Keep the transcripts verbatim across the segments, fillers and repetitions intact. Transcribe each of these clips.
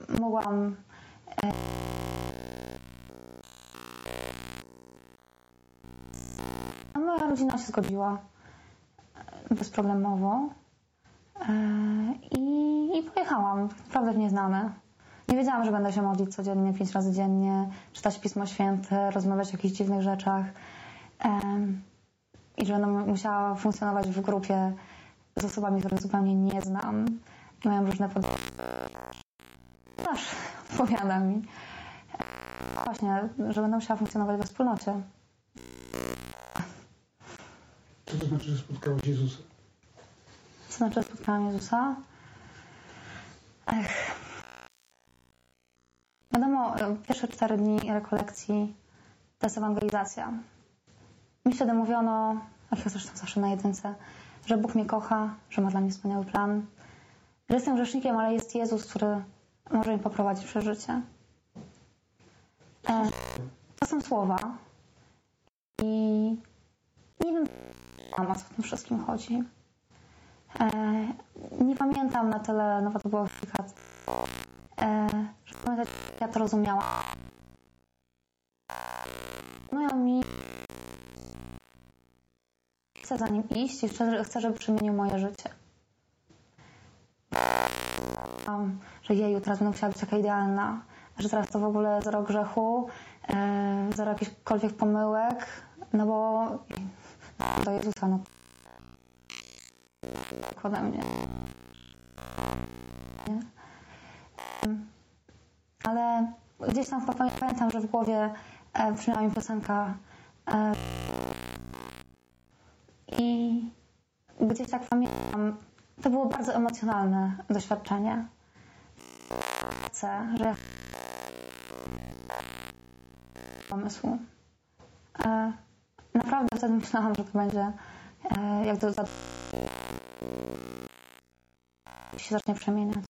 mogłam e, moja rodzina się zgodziła bezproblemowo e, i, i pojechałam, naprawdę w nieznane. Nie wiedziałam, że będę się modlić codziennie, pięć razy dziennie, czytać Pismo Święte, rozmawiać o jakichś dziwnych rzeczach e, i że będę musiała funkcjonować w grupie z osobami, których zupełnie nie znam i mają różne podejścia. Aż odpowiada mi. Właśnie, że będę musiała funkcjonować we wspólnocie. Co to znaczy, że spotkałaś Jezusa? Co znaczy, że spotkałam Jezusa? Ech. Wiadomo, pierwsze cztery dni rekolekcji to jest ewangelizacja. Mi wtedy mówiono, jak ja zresztą zawsze na jedynce, że Bóg mnie kocha, że ma dla mnie wspaniały plan, że jestem grzesznikiem, ale jest Jezus, który może mnie poprowadzić przez życie. E, to są słowa i nie wiem, o co w tym wszystkim chodzi. E, nie pamiętam na tyle, nawet to było chwilkę, e, że pamiętać, ja to rozumiałam. No ja mi chcę za nim iść i chcę, chcę, żeby przemienił moje życie. Um, że jeju, teraz będę musiała być taka idealna, że teraz to w ogóle zero grzechu, e, zero jakichkolwiek pomyłek, no bo do Jezusa, no ode mnie. Nie? Ale gdzieś tam pamiętam, że w głowie e, brzmiała mi piosenka e, i gdzieś tak pamiętam, to było bardzo emocjonalne doświadczenie. Chcę, że pomysłu. E, naprawdę wtedy myślałam, że to będzie e, jak to za... się zacznie przemieniać.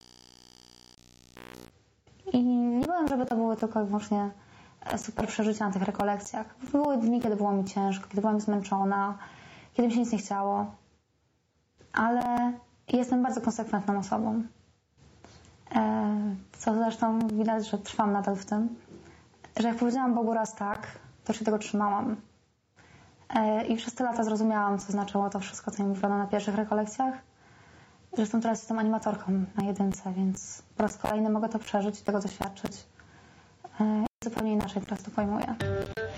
I nie byłem, żeby to były tylko i wyłącznie super przeżycia na tych rekolekcjach. Były dni, kiedy było mi ciężko, kiedy byłam zmęczona, kiedy mi się nic nie chciało. Ale jestem bardzo konsekwentną osobą. E, co zresztą widać, że trwam nadal w tym. Że jak powiedziałam Bogu raz tak, to się tego trzymałam. E, I przez te lata zrozumiałam, co znaczyło to wszystko, co mi mówiono na pierwszych rekolekcjach. Zresztą teraz jestem animatorką na jedynce, więc po raz kolejny mogę to przeżyć i tego doświadczyć. E, zupełnie inaczej teraz to pojmuję.